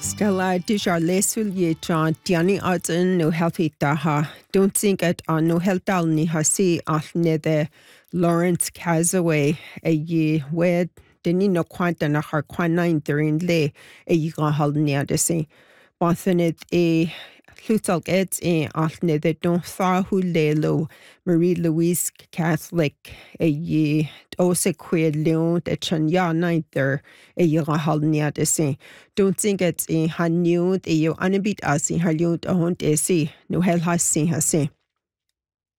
Stella Dujar lesul ye John Diani Arden no healthy daha. Don't think it on no health dal ni hasi al nether Lawrence Casaway a ye wed deni no quanta na har quanine during le a ye gan hal near the sea. Bonfinit a Llwtalg ed al nether don't thaw who lelo Marie Louise Catholic a ye ose queer leon de chan ya neither a ye gan hal near the sea. Don't think it's a hanniod a yo anabit as in her lewd a hunt a sea, no hell has seen her say.